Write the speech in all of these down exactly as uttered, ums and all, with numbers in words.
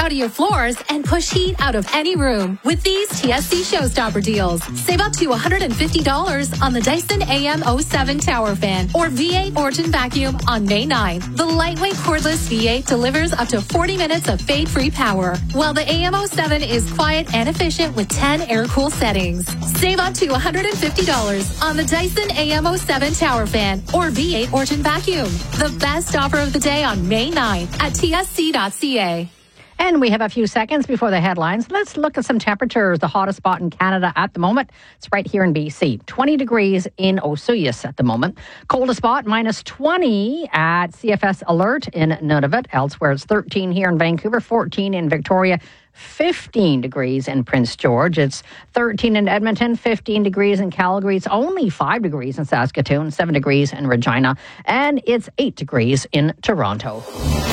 patio floors and push heat out of any room with these T S C Showstopper deals. Save up to one hundred fifty dollars on the Dyson A M oh seven Tower Fan or V eight Orton Vacuum on May ninth. The lightweight cordless V eight delivers up to forty minutes of fade-free power, while the A M oh seven is quiet and efficient with ten air-cool settings. Save up to one hundred fifty dollars on the Dyson A M oh seven Tower Fan or V eight Orton Vacuum. The best offer of the day on May ninth at T S C dot C A. And we have a few seconds before the headlines. Let's look at some temperatures. The hottest spot in Canada at the moment, it's right here in B C. twenty degrees in Osoyoos at the moment. Coldest spot, minus twenty at C F S Alert in Nunavut. Elsewhere, it's thirteen here in Vancouver, fourteen in Victoria, fifteen degrees in Prince George. It's thirteen in Edmonton, fifteen degrees in Calgary. It's only five degrees in Saskatoon, seven degrees in Regina, and it's eight degrees in Toronto.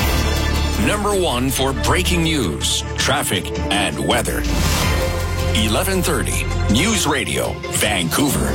Number one for breaking news, traffic, and weather. eleven thirty News Radio, Vancouver.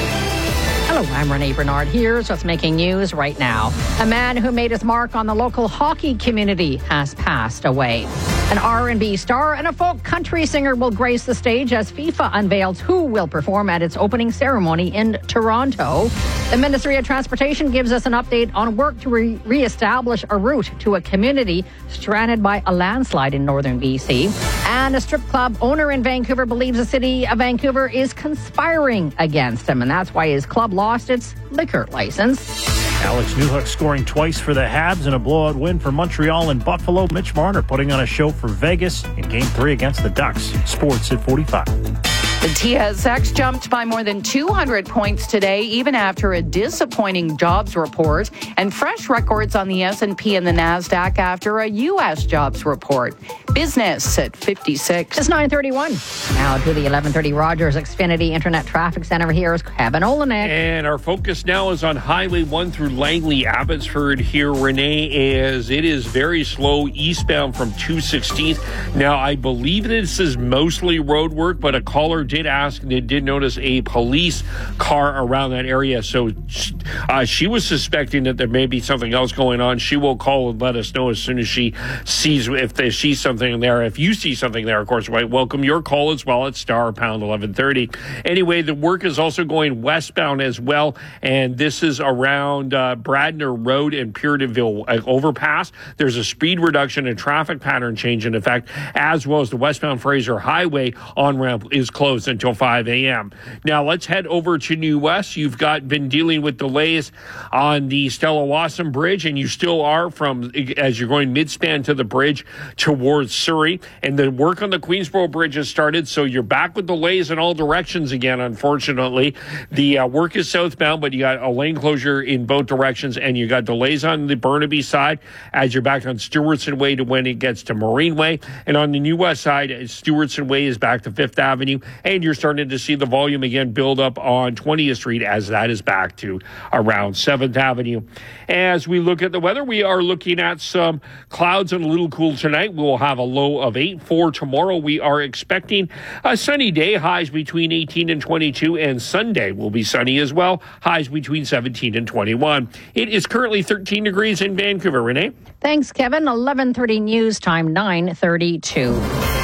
Hello, I'm Renee Bernard. Here's what's making news right now. A man who made his mark on the local hockey community has passed away. An R and B star and a folk country singer will grace the stage as FIFA unveils who will perform at its opening ceremony in Toronto. The Ministry of Transportation gives us an update on work to re- re-establish a route to a community stranded by a landslide in northern B C. And a strip club owner in Vancouver believes the city of Vancouver is conspiring against him, and that's why his club lost its liquor license. Alex Newhook scoring twice for the Habs in a blowout win for Montreal and Buffalo. Mitch Marner putting on a show for Vegas in Game three against the Ducks. Sports at forty-five. The T S X jumped by more than two hundred points today, even after a disappointing jobs report, and fresh records on the S and P and the NASDAQ after a U S jobs report. Business at fifty-six. It's nine thirty-one. Now to the eleven thirty Rogers Xfinity Internet Traffic Center. Here is Kevin Olenek. And our focus now is on Highway one through Langley, Abbotsford. Here, Renee, as it is very slow eastbound from two sixteenth. Now, I believe this is mostly road work, but a caller did ask and they did notice a police car around that area. So uh, she was suspecting that there may be something else going on. She will call and let us know as soon as she sees, if they see something there. If you see something there, of course, we welcome your call as well at star pound eleven thirty. Anyway, the work is also going westbound as well, and this is around uh, Bradner Road and Puritanville uh, overpass. There's a speed reduction and traffic pattern change in effect, as well as the westbound Fraser Highway on-ramp is closed until five a.m. Now, let's head over to New West. You've got been dealing with delays on the Stella Wasson Bridge, and you still are from as you're going mid-span to the bridge towards Surrey, and the work on the Queensboro Bridge has started, so you're back with delays in all directions again, unfortunately. The uh, work is southbound, but you got a lane closure in both directions, and you got delays on the Burnaby side as you're back on Stewartson Way to when it gets to Marine Way, and on the New West side, Stewartson Way is back to Fifth Avenue, and you're starting to see the volume again build up on twentieth Street as that is back to around seventh Avenue. As we look at the weather, we are looking at some clouds and a little cool tonight. We will have a low of eight. For tomorrow, we are expecting a sunny day, highs between eighteen and twenty-two, and Sunday will be sunny as well, highs between seventeen and twenty-one. It is currently thirteen degrees in Vancouver. Renee? Thanks, Kevin. eleven thirty news time, nine thirty-two.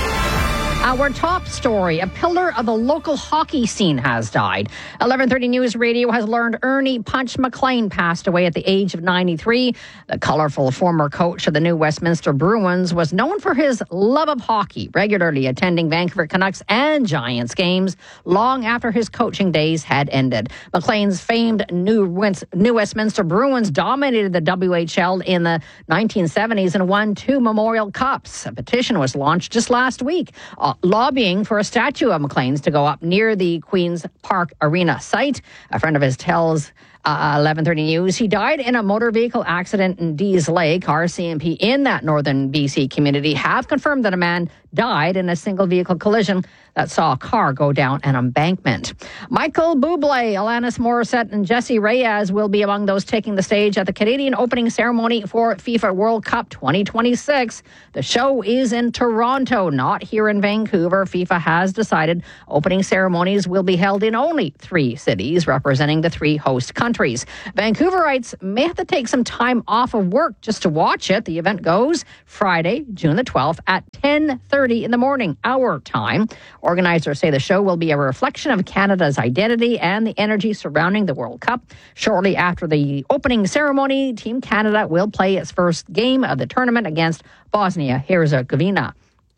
Our top story, a pillar of the local hockey scene has died. eleven thirty News Radio has learned Ernie Punch McLean passed away at the age of ninety-three. The colorful former coach of the New Westminster Bruins was known for his love of hockey, regularly attending Vancouver Canucks and Giants games long after his coaching days had ended. McLean's famed New, New Westminster Bruins dominated the W H L in the nineteen seventies and won two Memorial Cups. A petition was launched just last week, Uh, lobbying for a statue of McLean's to go up near the Queen's Park Arena site. A friend of his tells uh, eleven thirty News he died in a motor vehicle accident in Dees Lake. R C M P in that northern B C community have confirmed that a man died in a single vehicle collision that saw a car go down an embankment. Michael Bublé, Alanis Morissette, and Jessie Reyes will be among those taking the stage at the Canadian opening ceremony for FIFA World Cup twenty twenty-six. The show is in Toronto, not here in Vancouver. FIFA has decided opening ceremonies will be held in only three cities, representing the three host countries. countries. Vancouverites may have to take some time off of work just to watch it. The event goes Friday, June the twelfth at ten thirty in the morning, our time. Organizers say the show will be a reflection of Canada's identity and the energy surrounding the World Cup. Shortly after the opening ceremony, Team Canada will play its first game of the tournament against Bosnia-Herzegovina.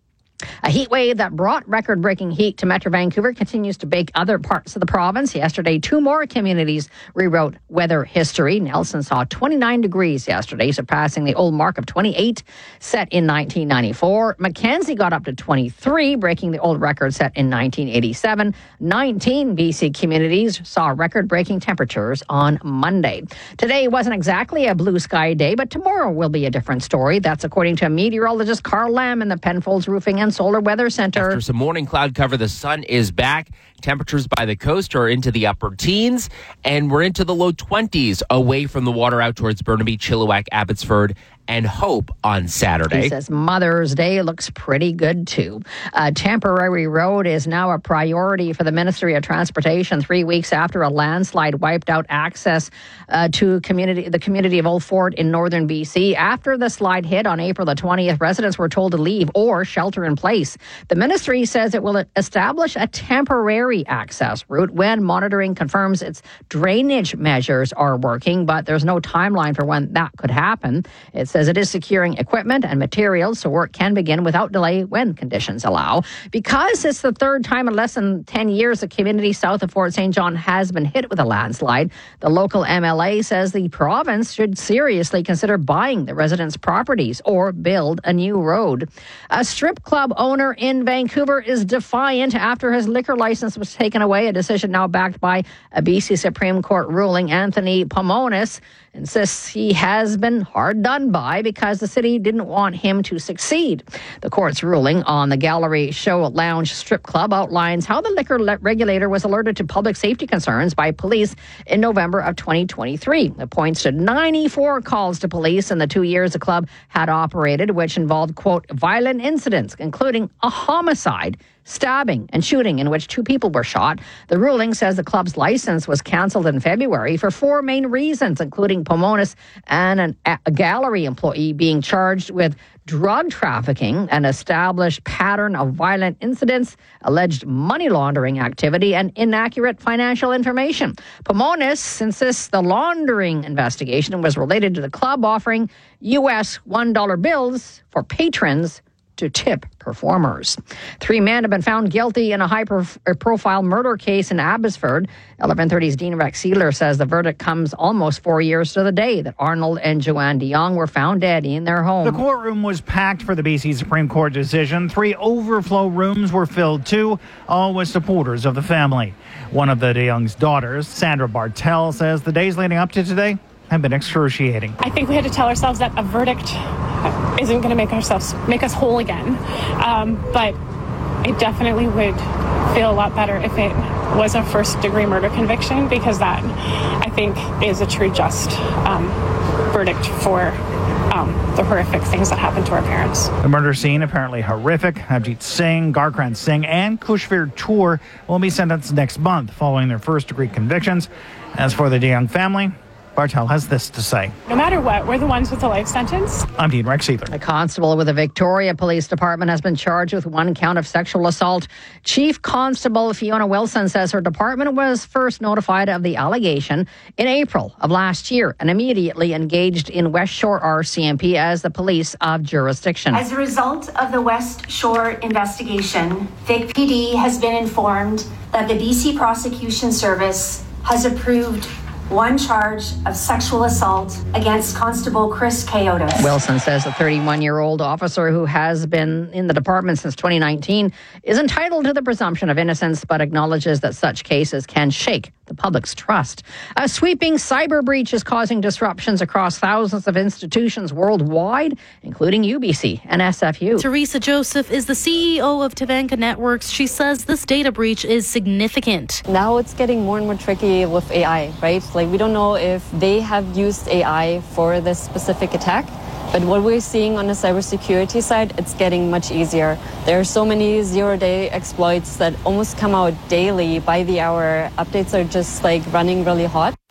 A heat wave that brought record-breaking heat to Metro Vancouver continues to bake other parts of the province. Yesterday, two more communities rewrote weather history. Nelson saw twenty-nine degrees yesterday, surpassing the old mark of twenty-eight set in nineteen ninety-four. Mackenzie got up to twenty-three, breaking the old record set in nineteen eighty-seven. nineteen B C communities saw record-breaking temperatures on Monday. Today wasn't exactly a blue sky day, but tomorrow will be a different story. That's according to meteorologist Carl Lamb in the Penfolds Roofing and Solar Weather Center. After some morning cloud cover, the sun is back. Temperatures by the coast are into the upper teens, and we're into the low twenties away from the water out towards Burnaby, Chilliwack, Abbotsford, and Hope on Saturday. He says Mother's Day looks pretty good, too. A temporary road is now a priority for the Ministry of Transportation three weeks after a landslide wiped out access uh, to community the community of Old Fort in northern B C. After the slide hit on April the twentieth, residents were told to leave or shelter in place. The ministry says it will establish a temporary access route when monitoring confirms its drainage measures are working, but there's no timeline for when that could happen. It says it is securing equipment and materials so work can begin without delay when conditions allow. Because it's the third time in less than ten years the community south of Fort Saint John has been hit with a landslide, the local M L A says the province should seriously consider buying the residents' properties or build a new road. A strip club owner in Vancouver is defiant after his liquor license was taken away, a decision now backed by a B C Supreme Court ruling. Anthony Pomonis insists he has been hard done by because the city didn't want him to succeed. The court's ruling on the Gallery Show Lounge strip club outlines how the liquor le- regulator was alerted to public safety concerns by police in November of twenty twenty-three. It points to ninety-four calls to police in the two years the club had operated, which involved, quote, violent incidents, including a homicide, stabbing, and shooting in which two people were shot. The ruling says the club's license was cancelled in February for four main reasons, including Pomonis and an, a gallery employee being charged with drug trafficking, an established pattern of violent incidents, alleged money laundering activity, and inaccurate financial information. Pomonis insists the laundering investigation was related to the club offering U S one dollar bills for patrons to tip performers. Three men have been found guilty in a high-profile murder case in Abbotsford. eleven thirty's Dean Rex Sealer says the verdict comes almost four years to the day that Arnold and Joanne DeYoung were found dead in their home. The courtroom was packed for the B C Supreme Court decision. Three overflow rooms were filled too, all with supporters of the family. One of the DeYoung's daughters, Sandra Bartel, says the days leading up to today have been excruciating. I think we had to tell ourselves that a verdict isn't going to make ourselves make us whole again, um, but it definitely would feel a lot better if it was a first degree murder conviction, because that, I think, is a true just um, verdict for um, the horrific things that happened to our parents. The murder scene apparently horrific. Avjit Singh, Garkran Singh, and Kushveer Tour will be sentenced next month following their first degree convictions. As for the DeYoung family, Bartel has this to say. No matter what, we're the ones with the life sentence. I'm Dean Rex Sealer. A constable with the Victoria Police Department has been charged with one count of sexual assault. Chief Constable Fiona Wilson says her department was first notified of the allegation in April of last year and immediately engaged in West Shore R C M P as the police of jurisdiction. As a result of the West Shore investigation, Vic P D has been informed that the B C Prosecution Service has approved one charge of sexual assault against Constable Chris Coyotes. Wilson says the thirty-one-year-old officer who has been in the department since twenty nineteen is entitled to the presumption of innocence, but acknowledges that such cases can shake the public's trust. A sweeping cyber breach is causing disruptions across thousands of institutions worldwide, including U B C and S F U. Teresa Joseph is the C E O of Tavanka Networks. She says this data breach is significant. Now it's getting more and more tricky with A I, right? Like, we don't know if they have used A I for this specific attack. But what we're seeing on the cybersecurity side, it's getting much easier. There are so many zero-day exploits that almost come out daily by the hour. Updates are just like running really hot.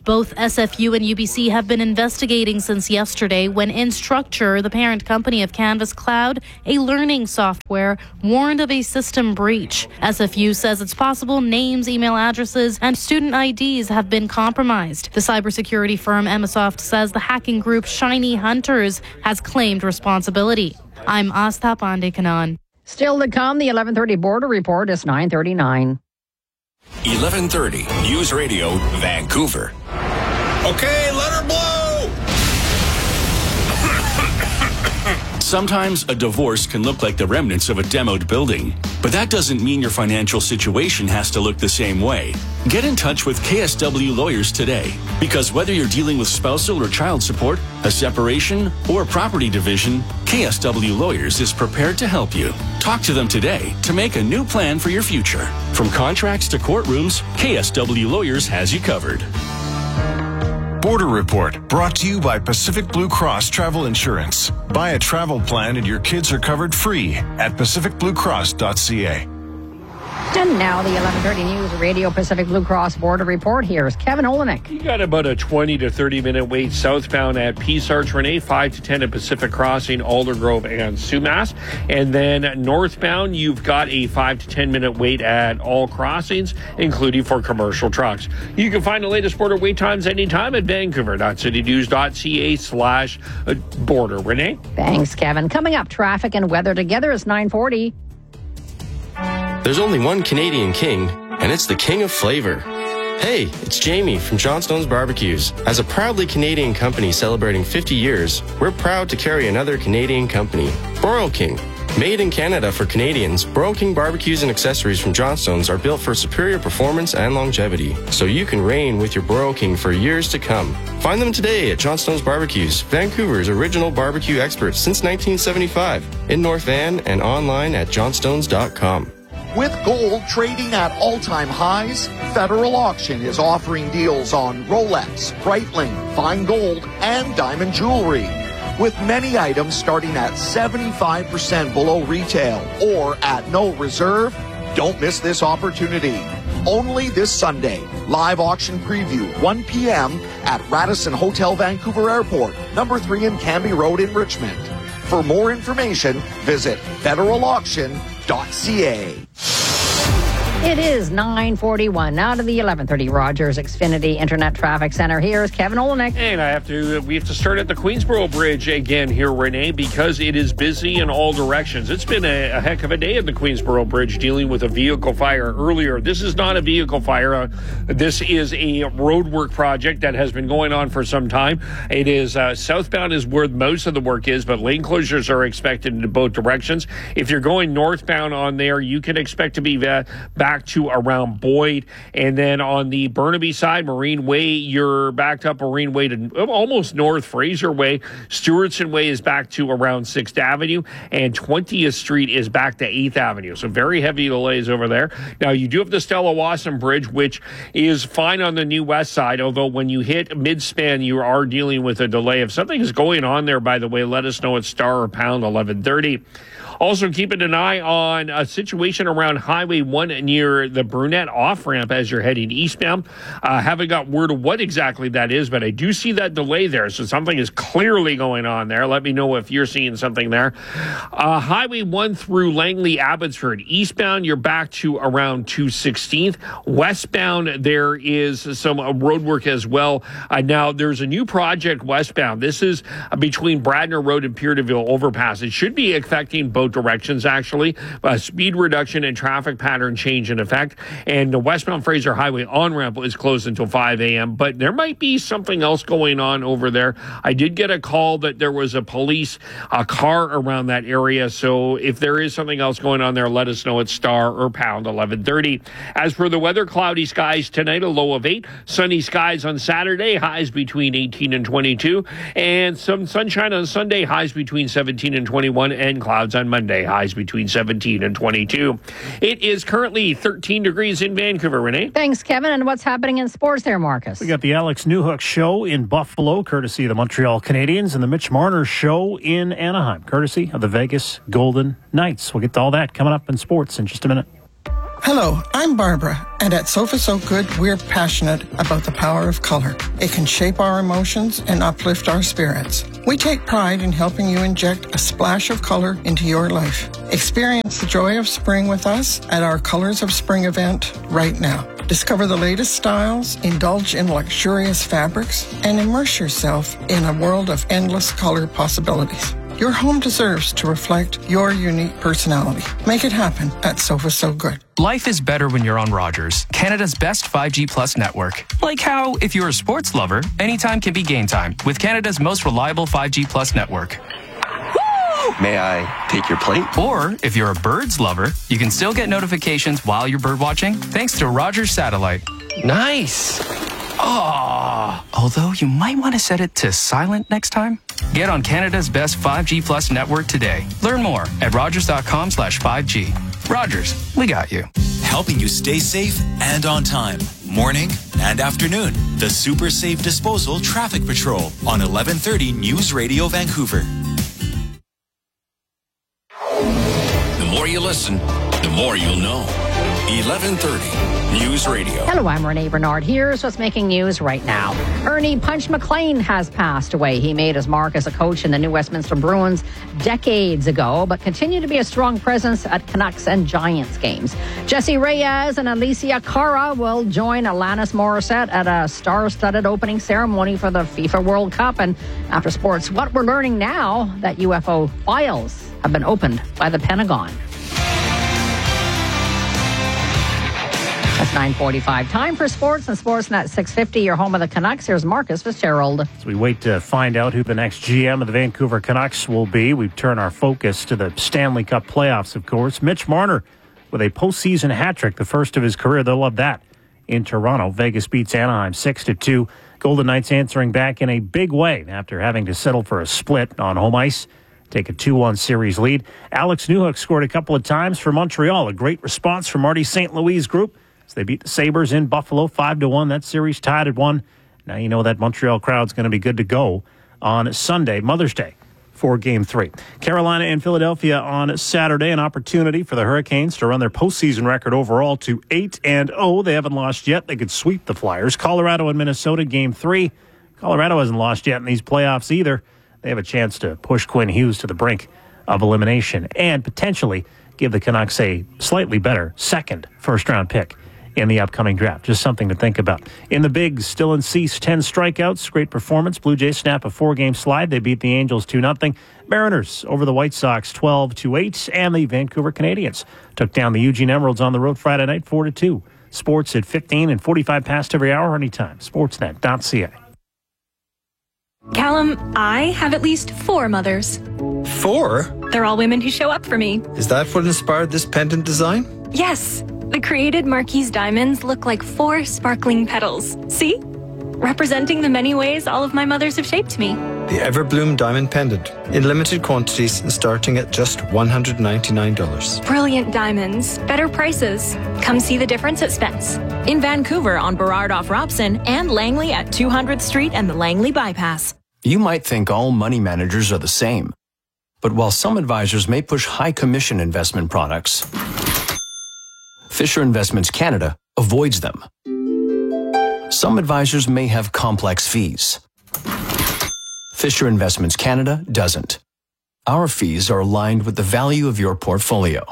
Both S F U and U B C have been investigating since yesterday when Instructure, the parent company of Canvas Cloud, a learning software, warned of a system breach. S F U says it's possible names, email addresses, and student I Ds have been compromised. The cybersecurity firm Emasoft says the hacking group Shiny Hunters has claimed responsibility. I'm Astha Pandekanan. Still to come, the eleven thirty Border Report is nine thirty-nine. eleven thirty News Radio, Vancouver. Okay, let her blow! Sometimes a divorce can look like the remnants of a demoed building, but that doesn't mean your financial situation has to look the same way. Get in touch with K S W Lawyers today, because whether you're dealing with spousal or child support, a separation, or property division, K S W Lawyers is prepared to help you. Talk to them today to make a new plan for your future. From contracts to courtrooms, K S W Lawyers has you covered. Border Report, brought to you by Pacific Blue Cross Travel Insurance. Buy a travel plan and your kids are covered free at pacific blue cross dot c a. And now the eleven thirty News Radio Pacific Blue Cross Border Report. Here's Kevin Olenek. You got about a twenty to thirty minute wait southbound at Peace Arch Renee, five to ten at Pacific Crossing, Aldergrove, and Sumas. And then northbound, you've got a five to ten minute wait at all crossings, including for commercial trucks. You can find the latest border wait times anytime at vancouver dot city news dot c a slash border. Renee? Thanks, Kevin. Coming up, traffic and weather together is nine forty. There's only one Canadian king, and it's the king of flavor. Hey, it's Jamie from Johnstone's Barbecues. As a proudly Canadian company celebrating fifty years, we're proud to carry another Canadian company, Broil King. Made in Canada for Canadians, Broil King barbecues and accessories from Johnstone's are built for superior performance and longevity, so you can reign with your Broil King for years to come. Find them today at Johnstone's Barbecues, Vancouver's original barbecue experts since nineteen seventy-five, in North Van and online at johnstones dot com. With gold trading at all-time highs, Federal Auction is offering deals on Rolex, Breitling, fine gold, and diamond jewelry. With many items starting at seventy-five percent below retail or at no reserve, don't miss this opportunity. Only this Sunday, live auction preview, one p.m. at Radisson Hotel Vancouver Airport, number three in Canby Road in Richmond. For more information, visit federal auction dot c a. It is nine forty-one. Now to the eleven thirty Rogers Xfinity Internet Traffic Center. Here's Kevin Olenek. And I have to, we have to start at the Queensboro Bridge again here, Renee, because it is busy in all directions. It's been a, a heck of a day at the Queensboro Bridge dealing with a vehicle fire earlier. This is not a vehicle fire. Uh, this is a roadwork project that has been going on for some time. It is uh, southbound is where most of the work is, but lane closures are expected in both directions. If you're going northbound on there, you can expect to be uh, back to around Boyd, and then on the Burnaby side, Marine Way, you're backed up Marine Way to almost North Fraser Way. Stewartson Way is back to around sixth Avenue, and twentieth Street is back to eighth Avenue. So very heavy delays over there. Now, you do have the Stella Wasson Bridge, which is fine on the New West side, although when you hit mid-span, you are dealing with a delay. If something is going on there, by the way, let us know at star or pound eleven thirty. Also, keeping an eye on a situation around Highway one near the Brunette off-ramp as you're heading eastbound. I uh, haven't got word of what exactly that is, but I do see that delay there, so something is clearly going on there. Let me know if you're seeing something there. Uh, Highway one through Langley, Abbotsford. Eastbound, you're back to around two sixteenth. Westbound, there is some uh, road work as well. Uh, now, there's a new project westbound. This is uh, between Bradner Road and Pier DeVille Overpass. It should be affecting both directions, actually. Uh, speed reduction and traffic pattern change in effect. And the westbound Fraser Highway on-ramp is closed until five a.m., but there might be something else going on over there. I did get a call that there was a police uh, car around that area, so if there is something else going on there, let us know at star or pound eleven thirty. As for the weather, cloudy skies tonight, a low of eight. Sunny skies on Saturday, highs between eighteen and twenty-two. And some sunshine on Sunday, highs between seventeen and twenty-one, and clouds on Monday, highs between seventeen and twenty-two. It is currently thirteen degrees in Vancouver, Renee. Thanks, Kevin. And what's happening in sports there, Marcus? We got the Alex Newhook Show in Buffalo, courtesy of the Montreal Canadiens, and the Mitch Marner Show in Anaheim, courtesy of the Vegas Golden Knights. We'll get to all that coming up in sports in just a minute. Hello, I'm Barbara, and at Sofa So Good, we're passionate about the power of color. It can shape our emotions and uplift our spirits. We take pride in helping you inject a splash of color into your life. Experience the joy of spring with us at our Colors of Spring event right now. Discover the latest styles, indulge in luxurious fabrics, and immerse yourself in a world of endless color possibilities. Your home deserves to reflect your unique personality. Make it happen at Sofa So Good. Life is better when you're on Rogers, Canada's best five G Plus network. Like how, if you're a sports lover, anytime can be game time with Canada's most reliable five G Plus network. May I take your plate? Or, if you're a birds lover, you can still get notifications while you're bird watching thanks to Rogers Satellite. Nice. Oh, although you might want to set it to silent next time. Get on Canada's best five G Plus network today. Learn more at rogers.com slash 5G. Rogers, we got you. Helping you stay safe and on time. Morning and afternoon. The Super Safe Disposal Traffic Patrol on eleven thirty News Radio Vancouver. The more you listen, the more you'll know. eleven thirty News Radio. Hello, I'm Renee Bernard. Here's what's making news right now. Ernie Punch McLean has passed away. He made his mark as a coach in the New Westminster Bruins decades ago, but continued to be a strong presence at Canucks and Giants games. Jesse Reyes and Alicia Cara will join Alanis Morissette at a star-studded opening ceremony for the FIFA World Cup. And after sports, what we're learning now that U F O files have been opened by the Pentagon. That's nine forty-five. Time for sports and Sportsnet six fifty, your home of the Canucks. Here's Marcus Fitzgerald. As we wait to find out who the next G M of the Vancouver Canucks will be, we turn our focus to the Stanley Cup playoffs, of course. Mitch Marner with a postseason hat trick, the first of his career. They'll love that in Toronto. Vegas beats Anaheim six to two. Golden Knights answering back in a big way after having to settle for a split on home ice. Take a two one series lead. Alex Newhook scored a couple of times for Montreal. A great response from Marty Saint Louis' group. They beat the Sabres in Buffalo five to one. That series tied at one. Now you know that Montreal crowd's going to be good to go on Sunday, Mother's Day, for Game three. Carolina and Philadelphia on Saturday. An opportunity for the Hurricanes to run their postseason record overall to eight and oh. They haven't lost yet. They could sweep the Flyers. Colorado and Minnesota, Game three. Colorado hasn't lost yet in these playoffs either. They have a chance to push Quinn Hughes to the brink of elimination and potentially give the Canucks a slightly better second first-round pick in the upcoming draft. Just something to think about. In the Bigs, still in Cease, ten strikeouts. Great performance. Blue Jays snap a four-game slide. They beat the Angels two nothing. Mariners over the White Sox twelve to eight. And the Vancouver Canadians took down the Eugene Emeralds on the road Friday night four to two. Sports at fifteen and forty-five past every hour anytime. Sportsnet dot c a. Callum, I have at least four mothers. Four? They're all women who show up for me. Is that what inspired this pendant design? Yes. The created Marquise diamonds look like four sparkling petals. See? Representing the many ways all of my mothers have shaped me. The Everbloom Diamond Pendant. In limited quantities and starting at just one hundred ninety-nine dollars. Brilliant diamonds. Better prices. Come see the difference at Spence. In Vancouver on Burrard off Robson and Langley at two hundredth Street and the Langley Bypass. You might think all money managers are the same. But while some advisors may push high commission investment products, Fisher Investments Canada avoids them. Some advisors may have complex fees. Fisher Investments Canada doesn't. Our fees are aligned with the value of your portfolio.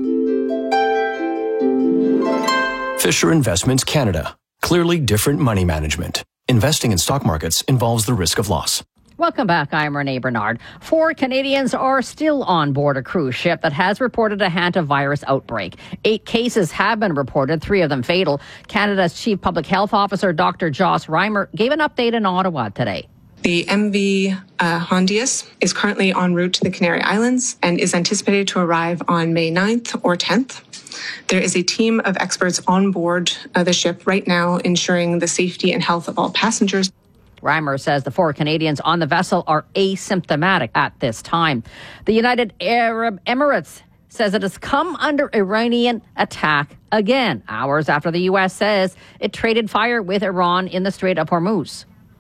Fisher Investments Canada. Clearly different money management. Investing in stock markets involves the risk of loss. Welcome back. I'm Renee Bernard. Four Canadians are still on board a cruise ship that has reported a hantavirus outbreak. Eight cases have been reported, three of them fatal. Canada's Chief Public Health Officer, Doctor Joss Reimer, gave an update in Ottawa today. The M V uh, Hondius is currently en route to the Canary Islands and is anticipated to arrive on May ninth or tenth. There is a team of experts on board uh, the ship right now ensuring the safety and health of all passengers. Reimer says the four Canadians on the vessel are asymptomatic at this time. The United Arab Emirates says it has come under Iranian attack again, hours after the U S says it traded fire with Iran in the Strait of Hormuz.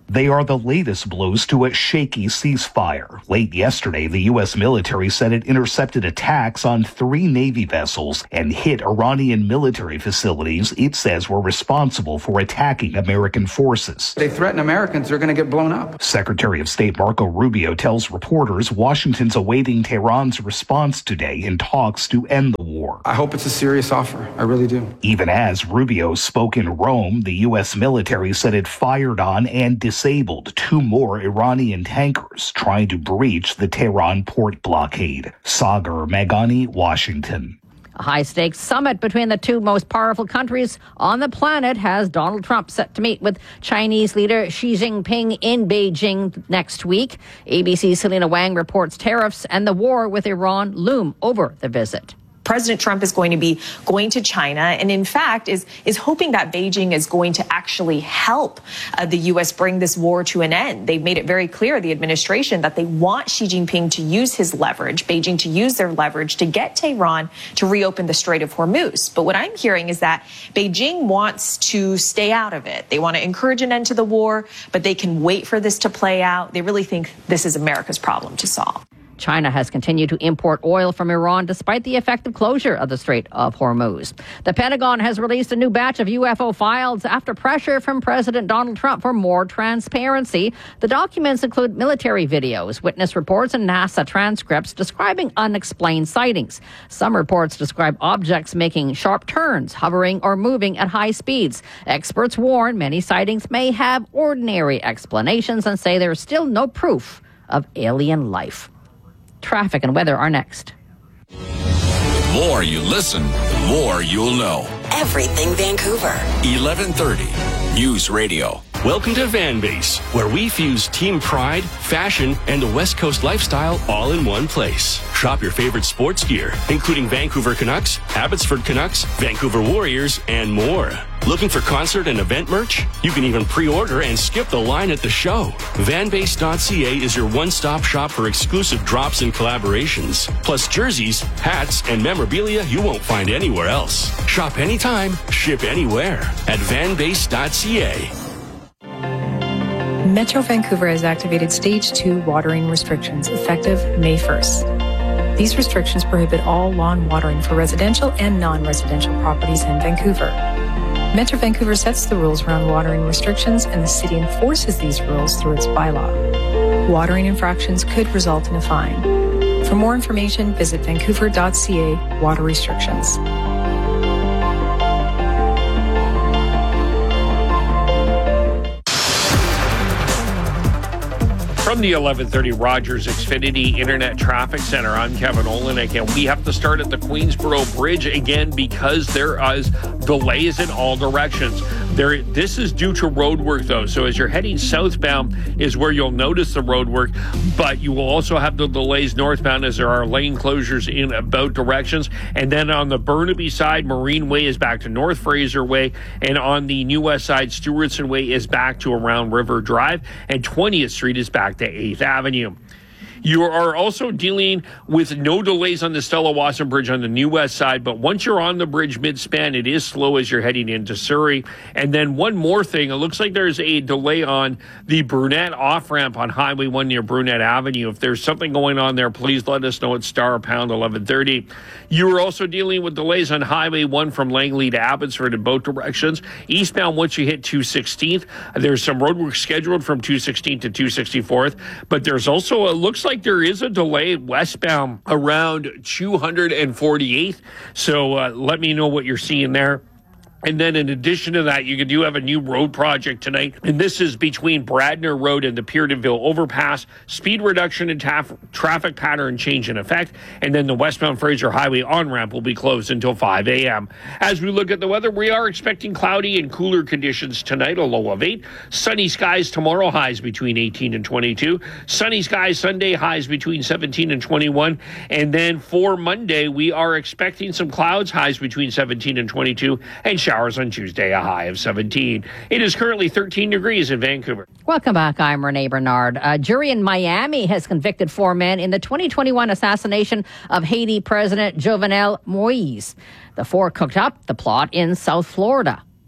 They are the latest blows to a shaky ceasefire. Late yesterday, the U S military said it intercepted attacks on three Navy vessels and hit Iranian military facilities it says were responsible for attacking American forces. They threaten Americans, they're going to get blown up. Secretary of State Marco Rubio tells reporters Washington's awaiting Tehran's response today in talks to end the war. I hope it's a serious offer. I really do. Even as Rubio spoke in Rome, the U S military said it fired on and disabled two more Iranian tankers trying to breach the Tehran port blockade. Sagar Meghani, Washington. A high-stakes summit between the two most powerful countries on the planet has Donald Trump set to meet with Chinese leader Xi Jinping in Beijing next week. A B C's Selena Wang reports tariffs and the war with Iran loom over the visit. President Trump is going to be going to China and, in fact, is is hoping that Beijing is going to actually help uh, the U S bring this war to an end. They've made it very clear, the administration, that they want Xi Jinping to use his leverage, Beijing to use their leverage to get Tehran to reopen the Strait of Hormuz. But what I'm hearing is that Beijing wants to stay out of it. They want to encourage an end to the war, but they can wait for this to play out. They really think this is America's problem to solve. China has continued to import oil from Iran despite the effective closure of the Strait of Hormuz. The Pentagon has released a new batch of U F O files after pressure from President Donald Trump for more transparency. The documents include military videos, witness reports, and NASA transcripts describing unexplained sightings. Some reports describe objects making sharp turns, hovering, or moving at high speeds. Experts warn many sightings may have ordinary explanations and say there is still no proof of alien life. Traffic and weather are next. The more you listen, the more you'll know. Everything Vancouver. eleven thirty News Radio. Welcome to Van Base, where we fuse team pride, fashion, and a West Coast lifestyle all in one place. Shop your favorite sports gear, including Vancouver Canucks, Abbotsford Canucks, Vancouver Warriors, and more. Looking for concert and event merch? You can even pre-order and skip the line at the show. van base dot c a is your one-stop shop for exclusive drops and collaborations, plus jerseys, hats, and memorabilia you won't find anywhere else. Shop anytime, ship anywhere at van base dot c a. Metro Vancouver has activated Stage two watering restrictions effective May first. These restrictions prohibit all lawn watering for residential and non-residential properties in Vancouver. Metro Vancouver sets the rules around watering restrictions, and the city enforces these rules through its bylaw. Watering infractions could result in a fine. For more information, visit vancouver dot c a water restrictions. From the eleven thirty Rogers Xfinity Internet Traffic Center, I'm Kevin Olenek, and we have to start at the Queensboro Bridge again because there is delays in all directions. There, this is due to road work, though. So as you're heading southbound is where you'll notice the road work, but you will also have the delays northbound as there are lane closures in both directions. And then on the Burnaby side, Marine Way is back to North Fraser Way, and on the New West side, Stewartson Way is back to around River Drive, and twentieth Street is back to eighth Avenue. You are also dealing with no delays on the Stella Wasson Bridge on the New West side, but once you're on the bridge mid-span, it is slow as you're heading into Surrey. And then one more thing, it looks like there's a delay on the Brunette off-ramp on Highway one near Brunette Avenue. If there's something going on there, please let us know at star pound eleven thirty. You are also dealing with delays on Highway one from Langley to Abbotsford in both directions. Eastbound, once you hit two sixteenth, there's some road work scheduled from two sixteenth to two sixty-fourth, but there's also, it looks like there is a delay westbound around two forty-eighth. So uh, let me know what you're seeing there. And then in addition to that, you do have a new road project tonight, and this is between Bradner Road and the Peardenville Overpass. Speed reduction and taf- traffic pattern change in effect, and then the westbound Fraser Highway on-ramp will be closed until five a.m. As we look at the weather, we are expecting cloudy and cooler conditions tonight, a low of eight. Sunny skies tomorrow, highs between eighteen and twenty-two. Sunny skies Sunday, highs between seventeen and twenty-one. And then for Monday, we are expecting some clouds, highs between seventeen and twenty-two, and showers on Tuesday, a high of seventeen. It is currently thirteen degrees in Vancouver. Welcome back. I'm Renee Bernard. A jury in Miami has convicted four men in the twenty twenty-one assassination of Haiti President Jovenel Moise. The four cooked up the plot in South Florida.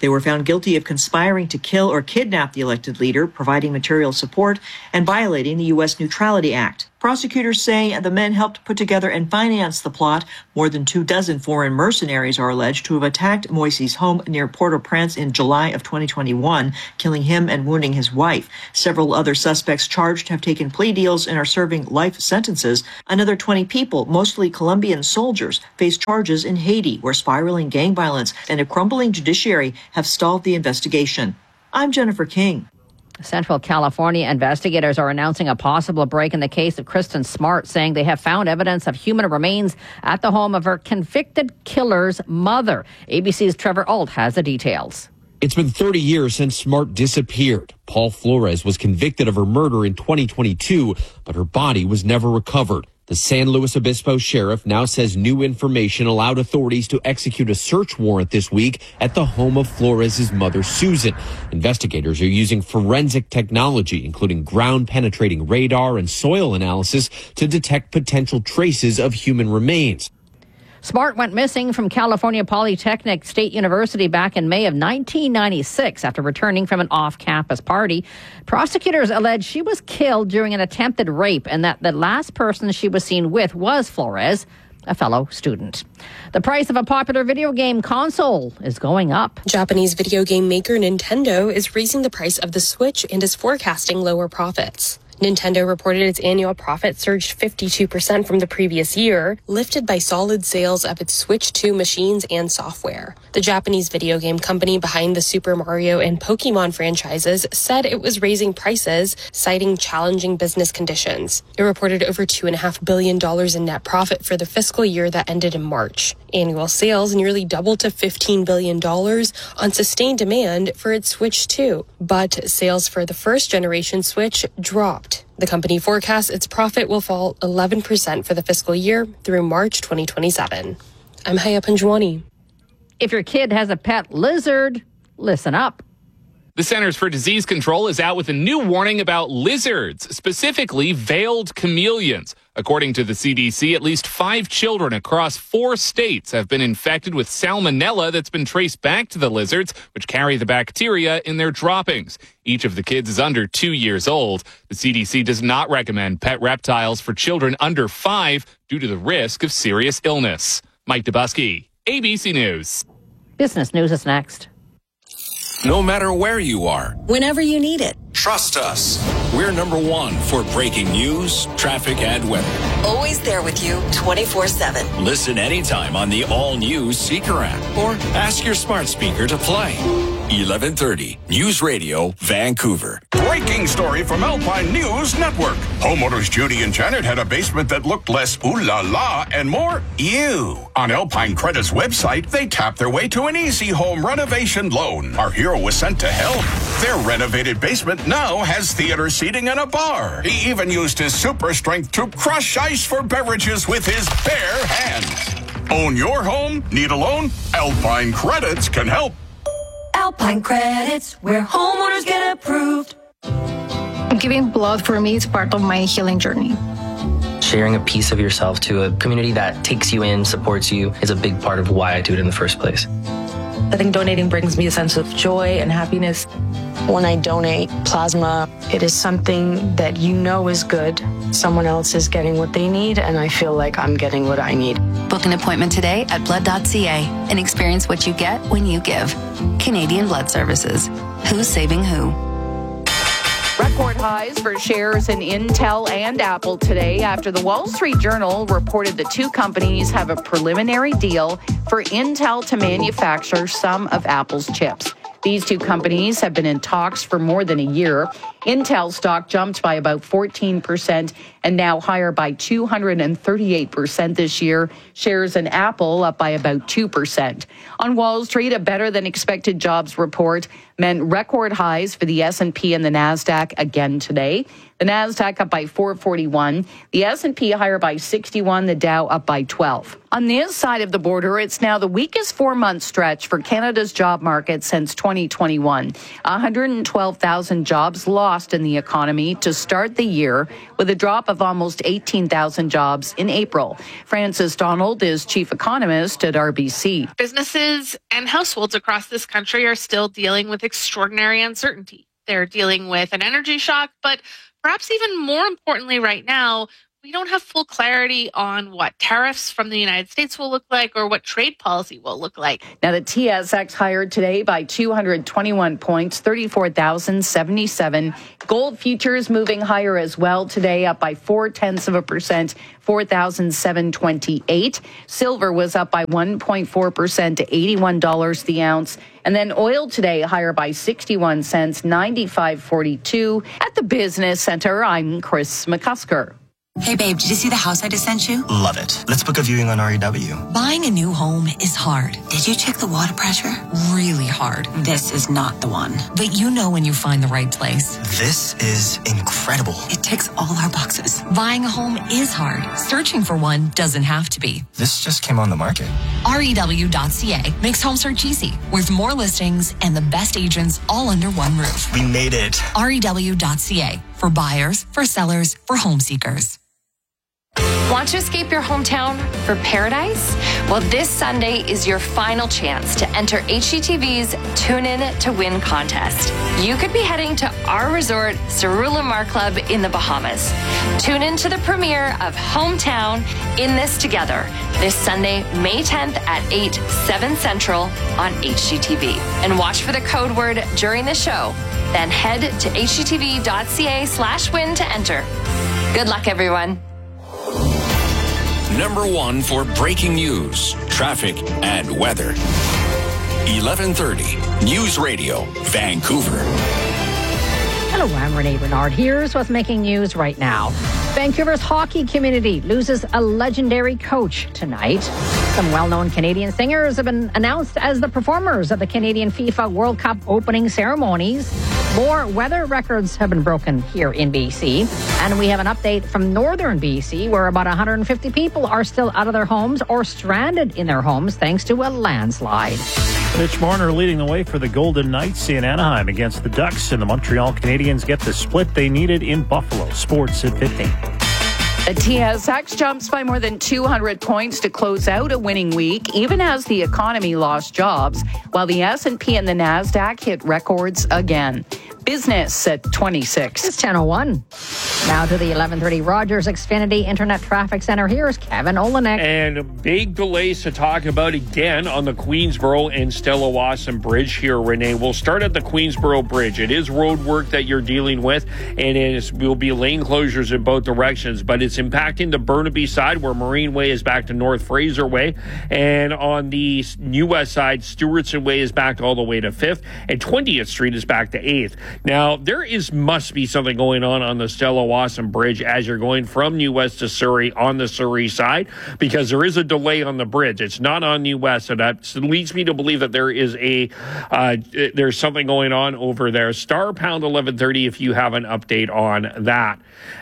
They were found guilty of conspiring to kill or kidnap the elected leader, providing material support, and violating the U S Neutrality Act. Prosecutors say the men helped put together and finance the plot. More than two dozen foreign mercenaries are alleged to have attacked Moise's home near Port-au-Prince in July of twenty twenty-one, killing him and wounding his wife. Several other suspects charged have taken plea deals and are serving life sentences. Another twenty people, mostly Colombian soldiers, face charges in Haiti, where spiraling gang violence and a crumbling judiciary have stalled the investigation. I'm Jennifer King. Central California investigators are announcing a possible break in the case of Kristen Smart, saying they have found evidence of human remains at the home of her convicted killer's mother. A B C's Trevor Ault has the details. It's been thirty years since Smart disappeared. Paul Flores was convicted of her murder in twenty twenty-two, but her body was never recovered. The San Luis Obispo sheriff now says new information allowed authorities to execute a search warrant this week at the home of Flores' mother, Susan. Investigators are using forensic technology, including ground-penetrating radar and soil analysis, to detect potential traces of human remains. Smart went missing from California Polytechnic State University back in May of nineteen ninety-six after returning from an off-campus party. Prosecutors allege she was killed during an attempted rape and that the last person she was seen with was Flores, a fellow student. The price of a popular video game console is going up. Japanese video game maker Nintendo is raising the price of the Switch and is forecasting lower profits. Nintendo reported its annual profit surged fifty-two percent from the previous year, lifted by solid sales of its Switch two machines and software. The Japanese video game company behind the Super Mario and Pokemon franchises said it was raising prices, citing challenging business conditions. It reported over two point five billion dollars in net profit for the fiscal year that ended in March. Annual sales nearly doubled to fifteen billion dollars on sustained demand for its Switch two. But sales for the first-generation Switch dropped. The company forecasts its profit will fall eleven percent for the fiscal year through March twenty twenty-seven. I'm Haya Panjwani. If your kid has a pet lizard, listen up. The Centers for Disease Control is out with a new warning about lizards, specifically veiled chameleons. According to the C D C, at least five children across four states have been infected with salmonella that's been traced back to the lizards, which carry the bacteria in their droppings. Each of the kids is under two years old. The C D C does not recommend pet reptiles for children under five due to the risk of serious illness. Mike Dubusky, A B C News. Business News is next. No matter where you are, whenever you need it. Trust us. We're number one for breaking news, traffic, and weather. Always there with you twenty-four seven. Listen anytime on the all-new Seeker app or ask your smart speaker to play. eleven thirty News Radio, Vancouver. Breaking story from Alpine News Network. Homeowners Judy and Janet had a basement that looked less ooh la la and more ew. On Alpine Credit's website, they tapped their way to an easy home renovation loan. Our hero was sent to help. Their renovated basement now has theater seating and a bar. He even used his super strength to crush ice for beverages with his bare hands. Own your home? Need a loan? Alpine Credits can help. Alpine Credits, where homeowners get approved. Giving blood for me is part of my healing journey. Sharing a piece of yourself to a community that takes you in, supports you, is a big part of why I do it in the first place. I think donating brings me a sense of joy and happiness. When I donate plasma, it is something that you know is good. Someone else is getting what they need, and I feel like I'm getting what I need. Book an appointment today at blood dot c a and experience what you get when you give. Canadian Blood Services. Who's saving who? Record highs for shares in Intel and Apple today after the Wall Street Journal reported the two companies have a preliminary deal for Intel to manufacture some of Apple's chips. These two companies have been in talks for more than a year. Intel stock jumped by about fourteen percent and now higher by two hundred thirty-eight percent this year. Shares in Apple up by about two percent. On Wall Street, a better than expected jobs report meant record highs for the S and P and the NASDAQ again today. The NASDAQ up by four forty-one, the S and P higher by sixty-one, the Dow up by twelve. On this side of the border, it's now the weakest four-month stretch for Canada's job market since twenty twenty-one. one hundred twelve thousand jobs lost lost in the economy to start the year, with a drop of almost eighteen thousand jobs in April. Frances Donald is chief economist at R B C. Businesses and households across this country are still dealing with extraordinary uncertainty. They're dealing with an energy shock, but perhaps even more importantly right now, we don't have full clarity on what tariffs from the United States will look like or what trade policy will look like. Now, the T S X higher today by two hundred twenty-one points, thirty-four thousand seventy-seven. Gold futures moving higher as well today, up by four tenths of a percent, four thousand seven hundred twenty-eight. Silver was up by one point four percent to eighty-one dollars the ounce. And then oil today higher by sixty-one cents, ninety-five forty-two. At the Business Center, I'm Chris McCusker. Hey babe, did you see the house I just sent you? Love it. Let's book a viewing on R E W. Buying a new home is hard. Did you check the water pressure? Really hard. This is not the one. But you know when you find the right place. This is incredible. It ticks all our boxes. Buying a home is hard. Searching for one doesn't have to be. This just came on the market. R E W dot C A makes home search easy, with more listings and the best agents all under one roof. We made it. R E W dot C A, for buyers, for sellers, for home seekers. Want to escape your hometown for paradise? Well, this Sunday is your final chance to enter H G T V's Tune In to Win contest. You could be heading to our resort, Cerula Mar Club in the Bahamas. Tune in to the premiere of Hometown In This Together this Sunday, May tenth at eight, seven Central on H G T V. And watch for the code word during the show. Then head to H G T V dot C A slash win to enter. Good luck, everyone. Number one for breaking news, traffic, and weather. eleven thirty News Radio, Vancouver. Hello, I'm Renee Bernard. Here's what's making news right now. Vancouver's hockey community loses a legendary coach tonight. Some well-known Canadian singers have been announced as the performers of the Canadian FIFA World Cup opening ceremonies. More weather records have been broken here in B C. And we have an update from northern B C, where about one hundred fifty people are still out of their homes or stranded in their homes thanks to a landslide. Mitch Marner leading the way for the Golden Knights in Anaheim against the Ducks, and the Montreal Canadiens get the split they needed in Buffalo. Sports at fifteen. The T S X jumps by more than two hundred points to close out a winning week, even as the economy lost jobs, while the S and P and the NASDAQ hit records again. Business at twenty-six. It's ten oh one. Now to the eleven thirty Rogers Xfinity Internet Traffic Center. Here's Kevin Olenek. And big delays to talk about again on the Queensboro and Stella Wasson Bridge here, Renee. We'll start at the Queensboro Bridge. It is road work that you're dealing with, and it will be lane closures in both directions, but it's impacting the Burnaby side, where Marine Way is back to North Fraser Way, and on the New West side, Stewartson Way is back all the way to fifth, and twentieth Street is back to eighth. Now, there is must be something going on on the Stella Wasson Bridge as you're going from New West to Surrey on the Surrey side, because there is a delay on the bridge. It's not on New West, so that leads me to believe that there is a uh, there's something going on over there. Star pound eleven thirty if you have an update on that.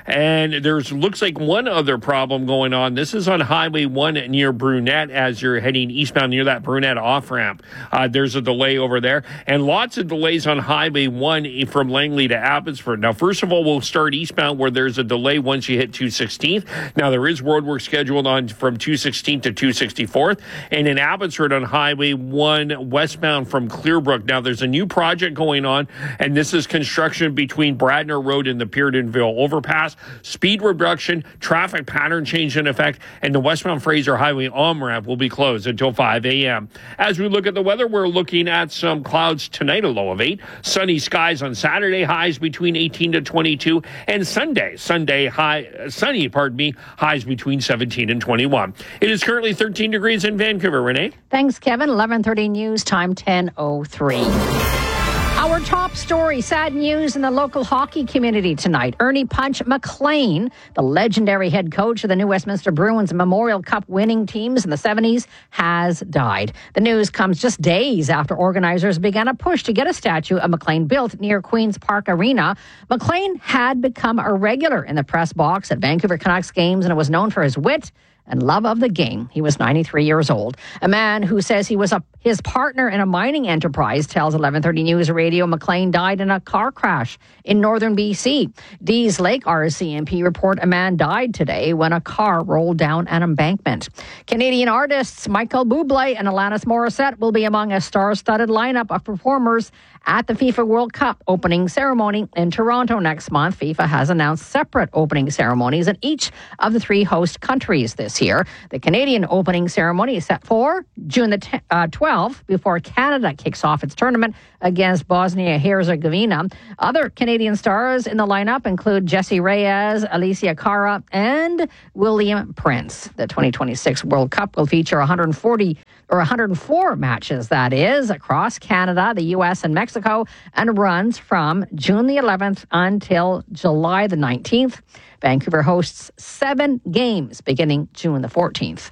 And there's looks like one other problem going on. This is on Highway one near Brunette as you're heading eastbound near that Brunette off-ramp. Uh, there's a delay over there. And lots of delays on Highway one from Langley to Abbotsford. Now, first of all, we'll start eastbound where there's a delay once you hit two sixteenth. Now, there is road work scheduled on from two sixteenth to two sixty-fourth. And in Abbotsford on Highway one westbound from Clearbrook. Now, there's a new project going on, and this is construction between Bradner Road and the Peardenville overpass. Speed reduction, traffic pattern change in effect, and the westbound Fraser Highway on-ramp will be closed until five a.m. As we look at the weather, we're looking at some clouds tonight, a low of eight. Sunny skies on Saturday, highs between eighteen to twenty-two, and Sunday, Sunday high, sunny, pardon me, highs between seventeen and twenty-one. It is currently thirteen degrees in Vancouver. Renee? Thanks, Kevin. eleven thirty News Time, ten oh three. Our top story, sad news in the local hockey community tonight. Ernie Punch McLean, the legendary head coach of the New Westminster Bruins Memorial Cup winning teams in the seventies, has died. The news comes just days after organizers began a push to get a statue of McLean built near Queen's Park Arena. McLean had become a regular in the press box at Vancouver Canucks games and was known for his wit and love of the game. He was ninety-three years old. A man who says he was a, his partner in a mining enterprise tells eleven thirty News Radio McLean died in a car crash in northern B C. Dees Lake R C M P report a man died today when a car rolled down an embankment. Canadian artists Michael Bublé and Alanis Morissette will be among a star-studded lineup of performers at the FIFA World Cup opening ceremony in Toronto next month. FIFA has announced separate opening ceremonies in each of the three host countries this year. The Canadian opening ceremony is set for June the twelfth before Canada kicks off its tournament against Bosnia-Herzegovina. Other Canadian stars in the lineup include Jessie Reyes, Alicia Cara, and William Prince. The twenty twenty-six World Cup will feature one hundred forty or one hundred four matches, that is, across Canada, the U S, and Mexico, and runs from June the eleventh until July the nineteenth. Vancouver hosts seven games beginning June the fourteenth.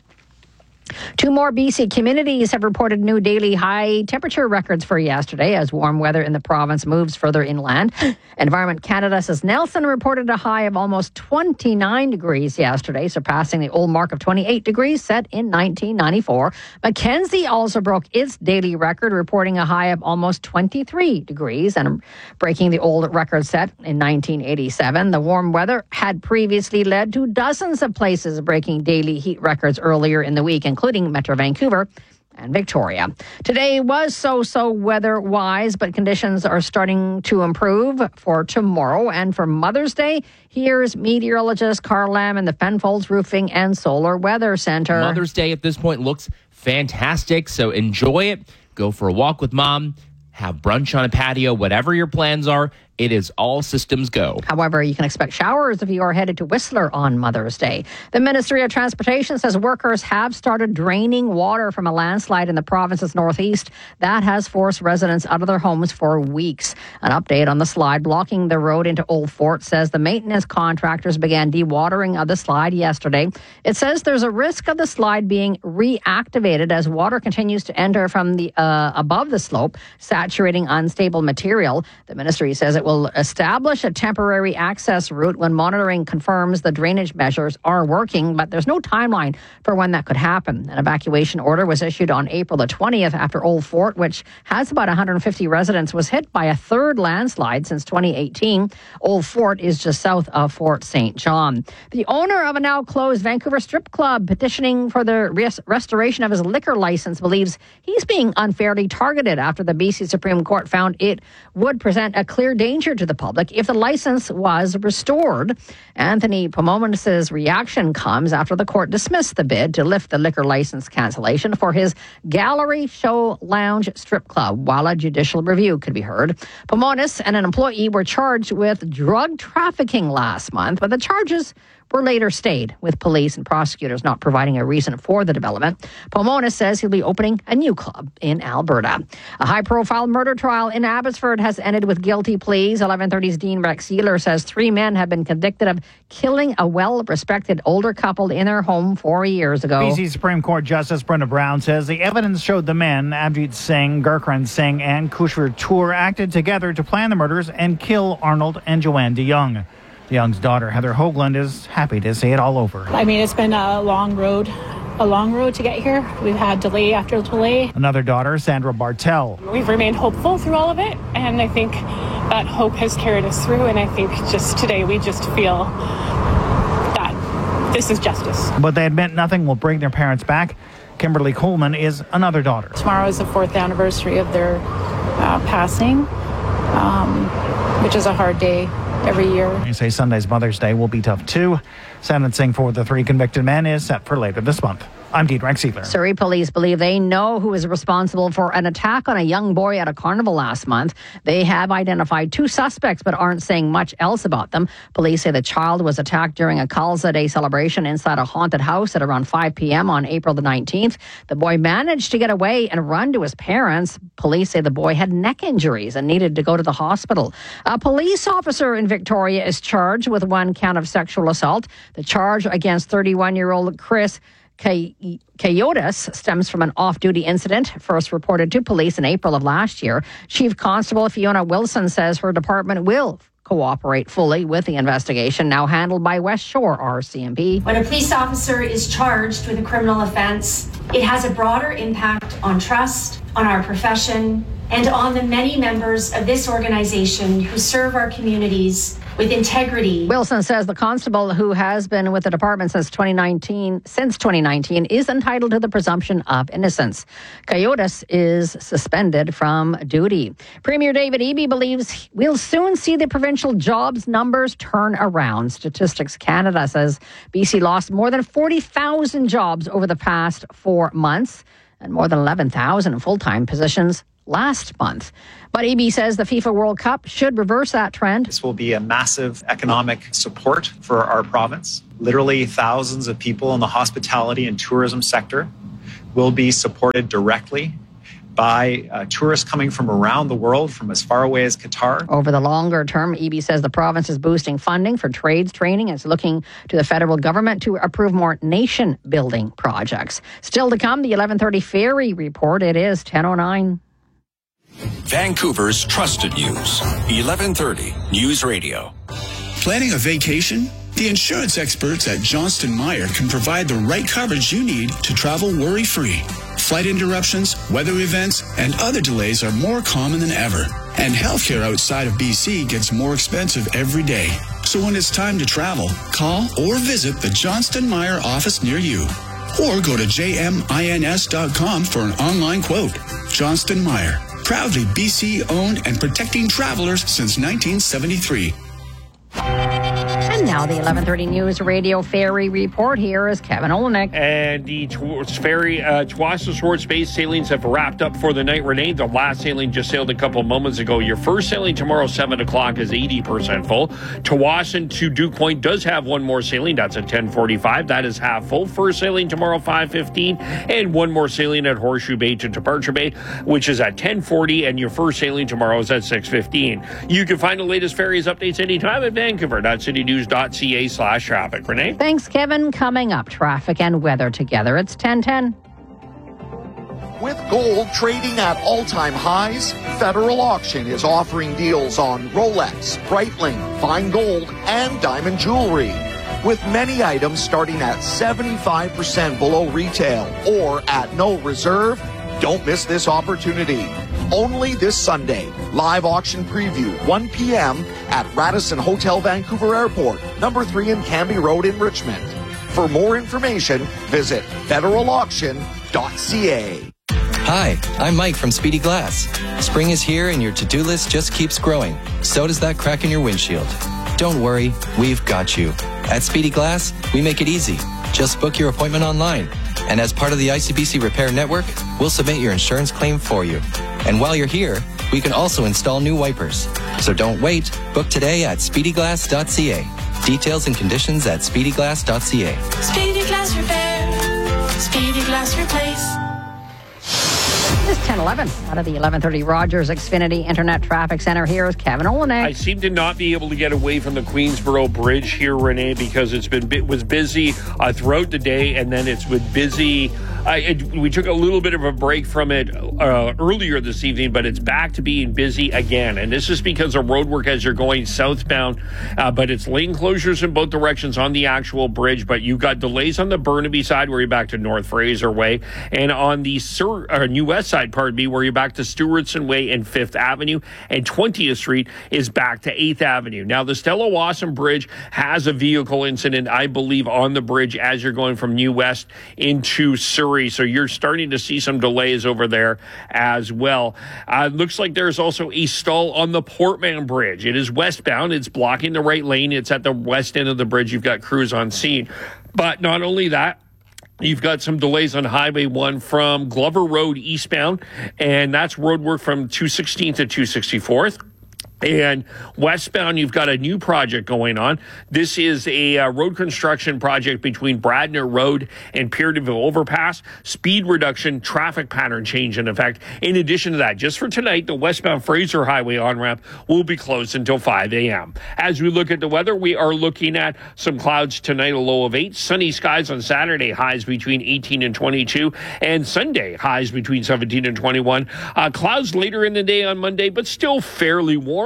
Two more B C communities have reported new daily high temperature records for yesterday as warm weather in the province moves further inland. Environment Canada says Nelson reported a high of almost twenty-nine degrees yesterday, surpassing the old mark of twenty-eight degrees set in nineteen ninety-four. Mackenzie also broke its daily record, reporting a high of almost twenty-three degrees and breaking the old record set in nineteen eighty-seven. The warm weather had previously led to dozens of places breaking daily heat records earlier in the week, including Metro Vancouver and Victoria. Today was so-so weather-wise, but conditions are starting to improve for tomorrow. And for Mother's Day, here's meteorologist Carl Lamb in the Penfolds Roofing and Solar Weather Center. Mother's Day at this point looks fantastic, so enjoy it. Go for a walk with Mom. Have brunch on a patio, whatever your plans are. It is all systems go. However, you can expect showers if you are headed to Whistler on Mother's Day. The Ministry of Transportation says workers have started draining water from a landslide in the province's northeast. That has forced residents out of their homes for weeks. An update on the slide blocking the road into Old Fort says the maintenance contractors began dewatering of the slide yesterday. It says there's a risk of the slide being reactivated as water continues to enter from the uh, above the slope, saturating unstable material. The ministry says it will establish a temporary access route when monitoring confirms the drainage measures are working, but there's no timeline for when that could happen. An evacuation order was issued on April the twentieth after Old Fort, which has about one hundred fifty residents, was hit by a third landslide since twenty eighteen. Old Fort is just south of Fort Saint John. The owner of a now closed Vancouver strip club petitioning for the res- restoration of his liquor license believes he's being unfairly targeted after the B C Supreme Court found it would present a clear danger to the public if the license was restored. Anthony Pomonis' reaction comes after the court dismissed the bid to lift the liquor license cancellation for his Gallery Show Lounge strip club while a judicial review could be heard. Pomonis and an employee were charged with drug trafficking last month, but the charges were later stayed, with police and prosecutors not providing a reason for the development. Pomonis says he'll be opening a new club in Alberta. A high-profile murder trial in Abbotsford has ended with guilty pleas. eleven thirty's Dean Rex Sealer says three men have been convicted of killing a well-respected older couple in their home four years ago. B C Supreme Court Justice Brenda Brown says the evidence showed the men, Abjit Singh, Gurkran Singh, and Kushwar Tour, acted together to plan the murders and kill Arnold and Joanne DeYoung. DeYoung's daughter, Heather Hoagland, is happy to see it all over. I mean, it's been a long road, a long road to get here. We've had delay after delay. Another daughter, Sandra Bartel. We've remained hopeful through all of it, and I think that hope has carried us through, and I think just today we just feel that this is justice. But they admit nothing will bring their parents back. Kimberly Coleman is another daughter. Tomorrow is the fourth anniversary of their uh, passing, um, which is a hard day every year. They say Sunday's Mother's Day will be tough too. Sentencing for the three convicted men is set for later this month. I'm Dean Rex Sealer. Surrey police believe they know who is responsible for an attack on a young boy at a carnival last month. They have identified two suspects but aren't saying much else about them. Police say the child was attacked during a Khalsa Day celebration inside a haunted house at around five p.m. on April the nineteenth. The boy managed to get away and run to his parents. Police say the boy had neck injuries and needed to go to the hospital. A police officer in Victoria is charged with one count of sexual assault. The charge against thirty-one-year-old Chris Coyotes stems from an off-duty incident first reported to police in April of last year. Chief Constable Fiona Wilson says her department will cooperate fully with the investigation now handled by West Shore R C M P. When a police officer is charged with a criminal offense, it has a broader impact on trust, on our profession, and on the many members of this organization who serve our communities with integrity. Wilson says the constable, who has been with the department since twenty nineteen, since twenty nineteen, is entitled to the presumption of innocence. Coyotes is suspended from duty. Premier David Eby believes we'll soon see the provincial jobs numbers turn around. Statistics Canada says B C lost more than forty thousand jobs over the past four months and more than eleven thousand full-time positions last month. But Eby says the FIFA World Cup should reverse that trend. This will be a massive economic support for our province. Literally thousands of people in the hospitality and tourism sector will be supported directly by uh, tourists coming from around the world, from as far away as Qatar. Over the longer term, Eby says the province is boosting funding for trades training and is looking to the federal government to approve more nation-building projects. Still to come, the eleven thirty Ferry Report. It is ten oh nine. Vancouver's trusted news. eleven thirty News Radio. Planning a vacation? The insurance experts at Johnston Meyer can provide the right coverage you need to travel worry-free. Flight interruptions, weather events, and other delays are more common than ever. And healthcare outside of B C gets more expensive every day. So when it's time to travel, call or visit the Johnston Meyer office near you. Or go to j m ins dot com for an online quote. Johnston Meyer, proudly B C-owned and protecting travelers since nineteen seventy-three. And now the eleven thirty News Radio Ferry Report. Here is Kevin Olenek. And the Tw- ferry, uh, Tsawwassen Swords Bay sailings have wrapped up for the night. Renee, the last sailing just sailed a couple moments ago. Your first sailing tomorrow, seven o'clock, is eighty percent full. Tsawwassen to Duke Point does have one more sailing. That's at ten forty-five. That is half full. First sailing tomorrow, five fifteen. And one more sailing at Horseshoe Bay to Departure Bay, which is at ten forty. And your first sailing tomorrow is at six fifteen. You can find the latest ferries updates anytime at Vancouver dot city news dot c a slash traffic. Renee? Thanks, Kevin. Coming up, traffic and weather together. It's ten ten. With gold trading at all-time highs, Federal Auction is offering deals on Rolex, Breitling, fine gold, and diamond jewelry. With many items starting at seventy-five percent below retail or at no reserve, don't miss this opportunity. Only this Sunday. Live auction preview, one p.m. at Radisson Hotel Vancouver Airport, number three in Canby Road in Richmond. For more information, visit federal auction dot c a. Hi, I'm Mike from Speedy Glass. Spring is here and your to-do list just keeps growing. So does that crack in your windshield. Don't worry, we've got you. At Speedy Glass, we make it easy. Just book your appointment online. And as part of the I C B C Repair Network, we'll submit your insurance claim for you. And while you're here, we can also install new wipers. So don't wait. Book today at speedy glass dot c a. Details and conditions at speedy glass dot c a. Speedy Glass Repair. Speedy Glass Replace. It's ten eleven out of the eleven thirty Rogers Xfinity Internet Traffic Center. Here is Kevin Olenek. I seem to not be able to get away from the Queensboro Bridge here, Renee, because it's been it was busy uh, throughout the day, and then it's been busy. I, it, we took a little bit of a break from it uh, earlier this evening, but it's back to being busy again. And this is because of road work as you're going southbound, uh, but it's lane closures in both directions on the actual bridge. But you've got delays on the Burnaby side where you're back to North Fraser Way, and on the Sur- uh, New West side, pardon me, where you're back to Stewartson Way and Fifth Avenue, and twentieth Street is back to eighth Avenue. Now, the Stella Wasson Bridge has a vehicle incident, I believe, on the bridge as you're going from New West into Surrey. So you're starting to see some delays over there as well. Uh, looks like there's also a stall on the Portman Bridge. It is westbound. It's blocking the right lane. It's at the west end of the bridge. You've got crews on scene. But not only that, you've got some delays on Highway one from Glover Road eastbound, and that's road work from two sixteenth to two sixty-fourth. And westbound, you've got a new project going on. This is a uh, road construction project between Bradner Road and Peardeville Overpass. Speed reduction, traffic pattern change in effect. In addition to that, just for tonight, the westbound Fraser Highway on-ramp will be closed until five a.m. As we look at the weather, we are looking at some clouds tonight, a low of eight. Sunny skies on Saturday, highs between eighteen and twenty-two. And Sunday, highs between seventeen and twenty-one. Uh, clouds later in the day on Monday, but still fairly warm.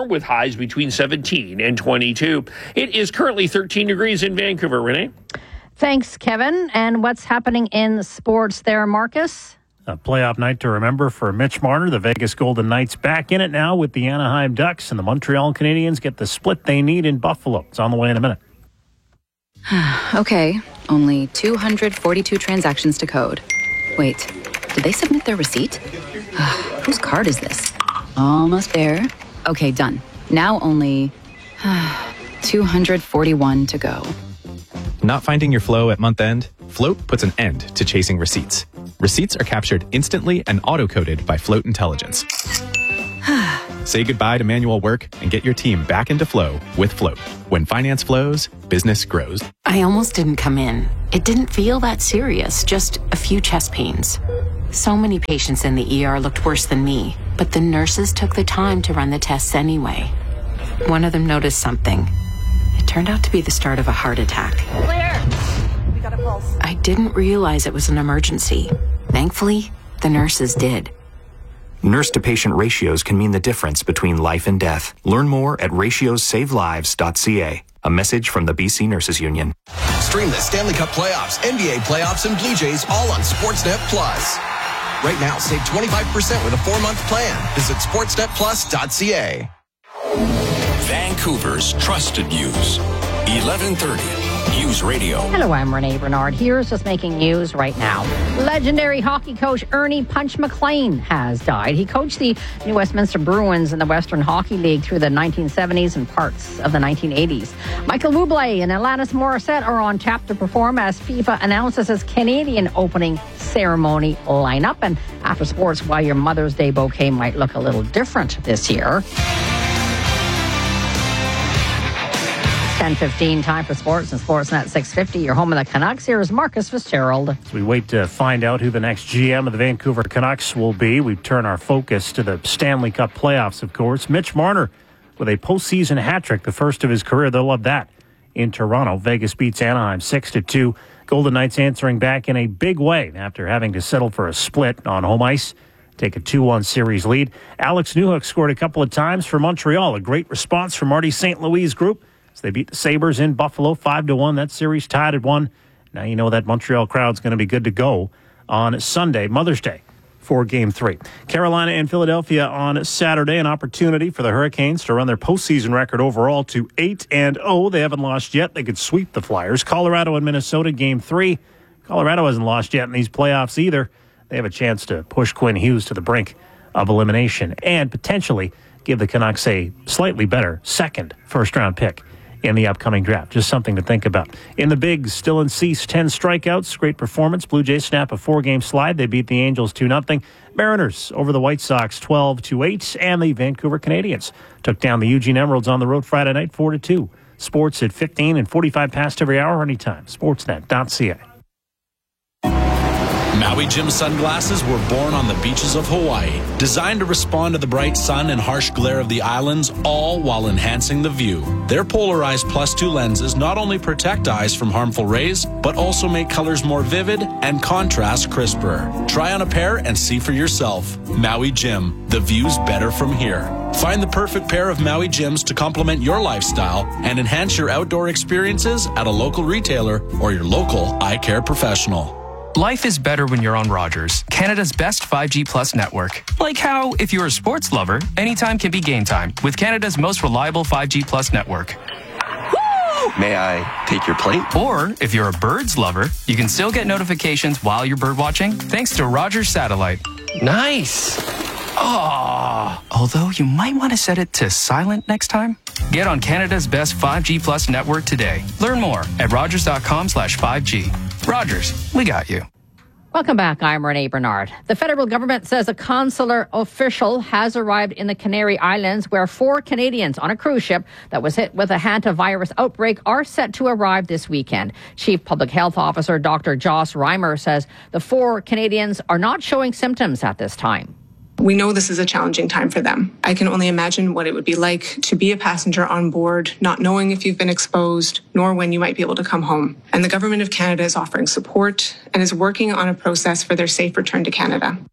warm with highs between seventeen and twenty-two. It is currently thirteen degrees in Vancouver. Renee? Thanks, Kevin. And what's happening in sports there, Marcus? A playoff night to remember for Mitch Marner. The Vegas Golden Knights back in it now with the Anaheim Ducks, and the Montreal Canadiens get the split they need in Buffalo. It's on the way in a minute. Okay, only two hundred forty-two transactions to code. Wait, did they submit their receipt? Whose card is this? Almost there. Okay, done. Now only two hundred forty-one to go. Not finding your flow at month end? Float puts an end to chasing receipts. Receipts are captured instantly and auto-coded by Float Intelligence. Say goodbye to manual work and get your team back into flow with Float. When finance flows, business grows. I almost didn't come in. It didn't feel that serious, just a few chest pains. So many patients in the E R looked worse than me, but the nurses took the time to run the tests anyway. One of them noticed something. It turned out to be the start of a heart attack. Clear! We got a pulse. I didn't realize it was an emergency. Thankfully, the nurses did. Nurse-to-patient ratios can mean the difference between life and death. Learn more at ratios save lives dot c a. A message from the B C Nurses Union. Stream the Stanley Cup playoffs, N B A playoffs, and Blue Jays all on Sportsnet Plus. Right now, save twenty-five percent with a four-month plan. Visit sportsnet plus dot c a. Vancouver's trusted news. eleven thirty News Radio. Hello, I'm Renee Bernard. Here's just making news right now. Legendary hockey coach Ernie Punch McLean has died. He coached the New Westminster Bruins in the Western Hockey League through the nineteen seventies and parts of the nineteen eighties. Michael Bublé and Alanis Morissette are on tap to perform as FIFA announces its Canadian opening ceremony lineup. And after sports, why your Mother's Day bouquet might look a little different this year. ten fifteen, time for sports and Sportsnet six fifty. Your home of the Canucks. Here is Marcus Fitzgerald. As we wait to find out who the next G M of the Vancouver Canucks will be, we turn our focus to the Stanley Cup playoffs, of course. Mitch Marner with a postseason hat-trick, the first of his career. They'll love that in Toronto. Vegas beats Anaheim six to two. Golden Knights answering back in a big way after having to settle for a split on home ice. Take a two one series lead. Alex Newhook scored a couple of times for Montreal. A great response from Marty Saint Louis' group. So they beat the Sabres in Buffalo five to one. That series tied at one. Now you know that Montreal crowd's going to be good to go on Sunday, Mother's Day, for Game three. Carolina and Philadelphia on Saturday, an opportunity for the Hurricanes to run their postseason record overall to eight and oh. They haven't lost yet. They could sweep the Flyers. Colorado and Minnesota, Game three. Colorado hasn't lost yet in these playoffs either. They have a chance to push Quinn Hughes to the brink of elimination and potentially give the Canucks a slightly better second first-round pick in the upcoming draft. Just something to think about. In the bigs, Dylan Cease, ten strikeouts. Great performance. Blue Jays snap a four-game slide. They beat the Angels two nothing. Mariners over the White Sox twelve to eight. And the Vancouver Canadians took down the Eugene Emeralds on the road Friday night four to two. Sports at fifteen and forty-five past every hour anytime. Sportsnet dot c a. Maui Jim sunglasses were born on the beaches of Hawaii, designed to respond to the bright sun and harsh glare of the islands, all while enhancing the view. Their polarized plus two lenses not only protect eyes from harmful rays, but also make colors more vivid and contrast crisper. Try on a pair and see for yourself. Maui Jim, the view's better from here. Find the perfect pair of Maui Jims to complement your lifestyle and enhance your outdoor experiences at a local retailer or your local eye care professional. Life is better when you're on Rogers, Canada's best five G Plus network. Like how, if you're a sports lover, anytime can be game time with Canada's most reliable five G Plus network. May I take your plate? Or, if you're a birds lover, you can still get notifications while you're bird watching thanks to Rogers Satellite. Nice. Oh, although you might want to set it to silent next time. Get on Canada's best five G Plus network today. Learn more at rogers.com slash 5G. Rogers, we got you. Welcome back. I'm Renee Bernard. The federal government says a consular official has arrived in the Canary Islands where four Canadians on a cruise ship that was hit with a hantavirus outbreak are set to arrive this weekend. Chief Public Health Officer Doctor Joss Reimer says the four Canadians are not showing symptoms at this time. We know this is a challenging time for them. I can only imagine what it would be like to be a passenger on board, not knowing if you've been exposed, nor when you might be able to come home. And the Government of Canada is offering support and is working on a process for their safe return to Canada.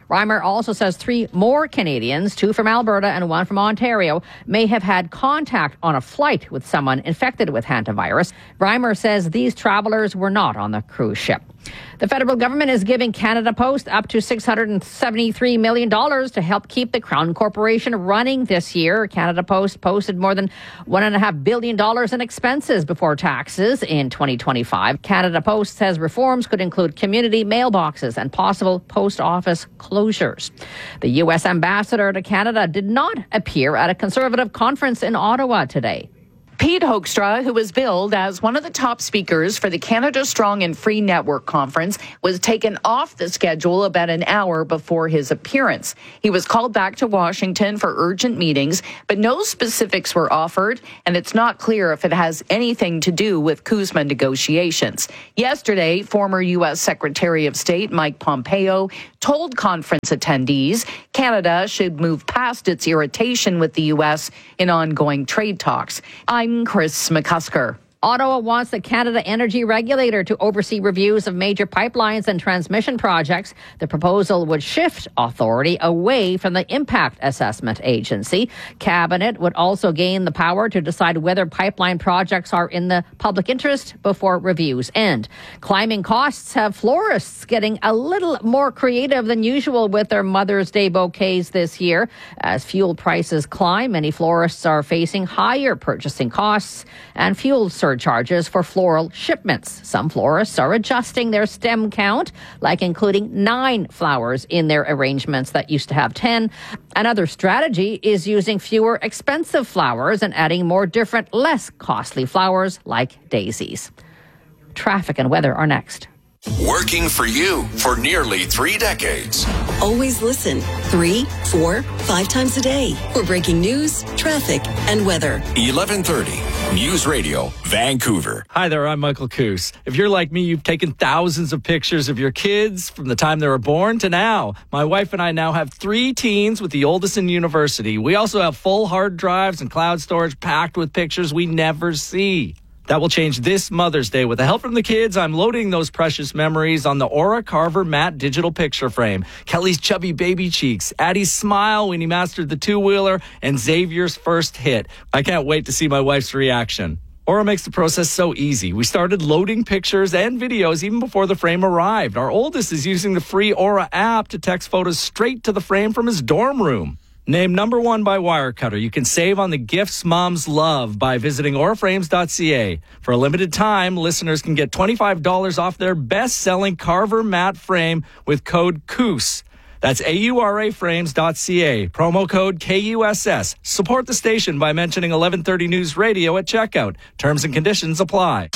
Reimer also says three more Canadians, two from Alberta and one from Ontario, may have had contact on a flight with someone infected with hantavirus. Reimer says these travelers were not on the cruise ship. The federal government is giving Canada Post up to six hundred seventy-three million dollars to help keep the Crown Corporation running this year. Canada Post posted more than one point five billion dollars in expenses before taxes in twenty twenty-five. Canada Post says reforms could include community mailboxes and possible post office closures. The U S ambassador to Canada did not appear at a Conservative conference in Ottawa today. Pete Hoekstra, who was billed as one of the top speakers for the Canada Strong and Free Network Conference, was taken off the schedule about an hour before his appearance. He was called back to Washington for urgent meetings, but no specifics were offered, and it's not clear if it has anything to do with CUSMA negotiations. Yesterday, former U S Secretary of State Mike Pompeo told conference attendees Canada should move past its irritation with the U S in ongoing trade talks. I'm Chris McCusker. Ottawa wants the Canada Energy Regulator to oversee reviews of major pipelines and transmission projects. The proposal would shift authority away from the Impact Assessment Agency. Cabinet would also gain the power to decide whether pipeline projects are in the public interest before reviews end. Climbing costs have florists getting a little more creative than usual with their Mother's Day bouquets this year. As fuel prices climb, many florists are facing higher purchasing costs and fuel surcharges. Surcharges for floral shipments. Some florists are adjusting their stem count, like including nine flowers in their arrangements that used to have ten. Another strategy is using fewer expensive flowers and adding more different, less costly flowers like daisies. Traffic and weather are next. Working for you for nearly three decades. Always listen three, four, five times a day for breaking news, traffic, and weather. eleven thirty News Radio, Vancouver. Hi there, I'm Michael Coos. If you're like me, you've taken thousands of pictures of your kids from the time they were born to now. My wife and I now have three teens, with the oldest in university. We also have full hard drives and cloud storage packed with pictures we never see. That will change this Mother's Day. With the help from the kids, I'm loading those precious memories on the Aura Carver matte digital picture frame. Kelly's chubby baby cheeks, Addie's smile when he mastered the two-wheeler, and Xavier's first hit. I can't wait to see my wife's reaction. Aura makes the process so easy. We started loading pictures and videos even before the frame arrived. Our oldest is using the free Aura app to text photos straight to the frame from his dorm room. Named number one by Wirecutter, you can save on the gifts moms love by visiting aura frames dot c a. For a limited time, listeners can get twenty-five dollars off their best-selling Carver matte frame with code C O O S. That's A U R A frames dot c a. Promo code K U S S. Support the station by mentioning eleven thirty News Radio at checkout. Terms and conditions apply.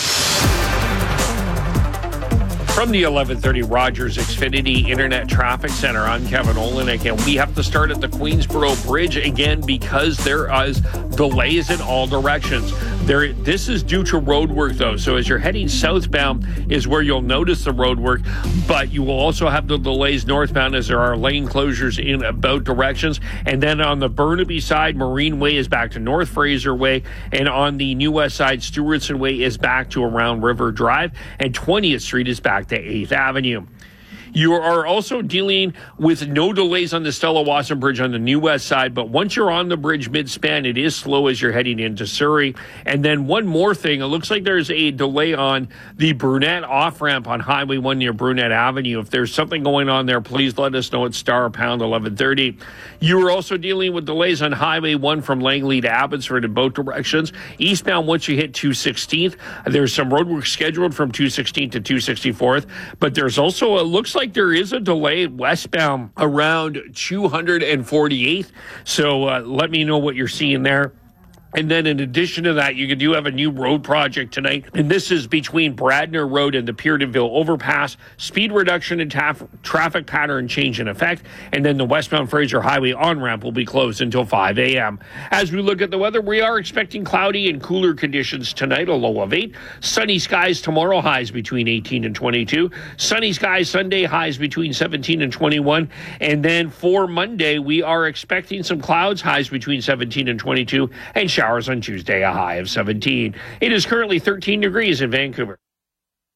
From the eleven thirty Rogers Xfinity Internet Traffic Center, I'm Kevin Olenek, and we have to start at the Queensboro Bridge again because there is delays in all directions. There, this is due to road work, though, so as you're heading southbound is where you'll notice the road work, but you will also have the delays northbound as there are lane closures in both directions. And then on the Burnaby side, Marine Way is back to North Fraser Way, and on the New West side, Stewartson Way is back to around River Drive, and twentieth Street is back to eighth Avenue. You are also dealing with no delays on the Stella Wasson Bridge on the New West side, but once you're on the bridge mid-span, it is slow as you're heading into Surrey. And then one more thing, it looks like there's a delay on the Brunette off-ramp on Highway one near Brunette Avenue. If there's something going on there, please let us know at star pound eleven thirty. You are also dealing with delays on Highway one from Langley to Abbotsford in both directions. Eastbound, once you hit two sixteenth, there's some road work scheduled from two sixteenth to two sixty-fourth, but there's also, it looks like there is a delay westbound around two forty-eighth. So uh, let me know what you're seeing there. And then in addition to that, you do have a new road project tonight, and this is between Bradner Road and the Peardenville Overpass. Speed reduction and taf- traffic pattern change in effect, and then the westbound Fraser Highway on-ramp will be closed until five a.m. As we look at the weather, we are expecting cloudy and cooler conditions tonight, a low of eight. Sunny skies tomorrow, highs between eighteen and twenty-two. Sunny skies Sunday, highs between seventeen and twenty-one. And then for Monday, we are expecting some clouds, highs between seventeen and twenty-two, and showers on Tuesday, a high of seventeen. It is currently thirteen degrees in Vancouver.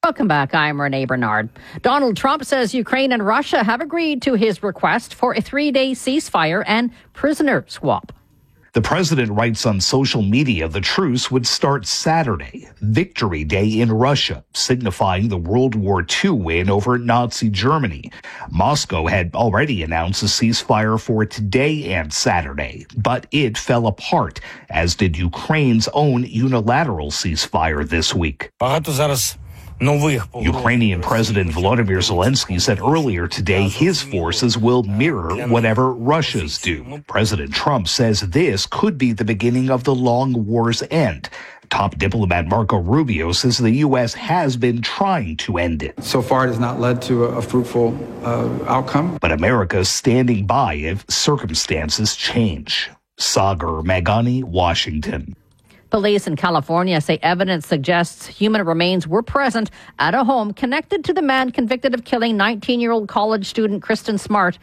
Welcome back. I'm Renee Bernard. Donald Trump says Ukraine and Russia have agreed to his request for a three-day ceasefire and prisoner swap. The president writes on social media the truce would start Saturday, Victory Day in Russia, signifying the World War Two win over Nazi Germany. Moscow had already announced a ceasefire for today and Saturday, but it fell apart, as did Ukraine's own unilateral ceasefire this week. Ukrainian President Volodymyr Zelensky said earlier today his forces will mirror whatever Russia's do. President Trump says this could be the beginning of the long war's end. Top diplomat Marco Rubio says the U S has been trying to end it. So far, it has not led to a fruitful uh, outcome. But America is standing by if circumstances change. Sagar Meghani, Washington. Police in California say evidence suggests human remains were present at a home connected to the man convicted of killing nineteen-year-old college student Kristen Smart